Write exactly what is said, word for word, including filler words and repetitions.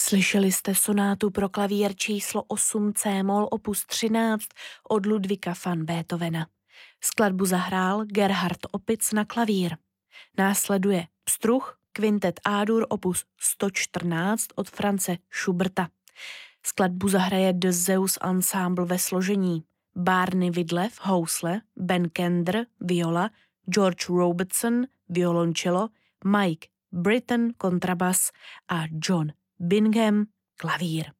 Slyšeli jste sonátu pro klavír číslo osm C-moll opus třináct od Ludvíka van Beethovena. Skladbu zahrál Gerhard Opitz na klavír. Následuje Pstruh, kvintet A-dur opus sto čtrnáct od Franze Schuberta. Skladbu zahraje The Zeus Ensemble ve složení Barney Widlev, housle, Ben Kender, viola, George Robertson, violoncello, Mike Britton, kontrabas a John Bingham, klavír.